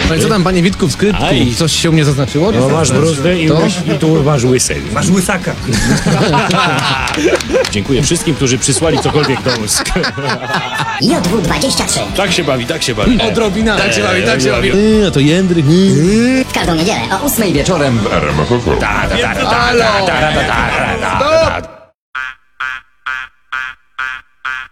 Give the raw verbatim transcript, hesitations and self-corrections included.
No i co tam, panie Witku, w skrytku? Aj. Coś się u mnie zaznaczyło? No masz bruzdę i, To? masz, i tu masz łysę. Masz łysaka. Dziękuję wszystkim, którzy przysłali cokolwiek do ust. J W dwadzieścia trzy. Tak się bawi, tak się bawi. Odrobina. Tak się bawi, tak się bawi. Eee, A to Jędryk. W każdą niedzielę o ósmej wieczorem. R M F F M. Da, da, da, da, da, da, da, da, da, da, da, da.